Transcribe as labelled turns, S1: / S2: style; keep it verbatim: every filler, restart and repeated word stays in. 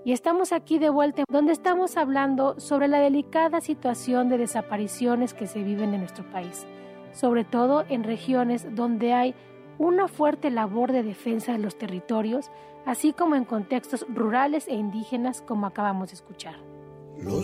S1: Y estamos aquí de vuelta, donde estamos hablando sobre la delicada situación de desapariciones que se viven en nuestro país, sobre todo en regiones donde hay una fuerte labor de defensa de los territorios, así como en contextos rurales e indígenas, como acabamos de escuchar.
S2: Los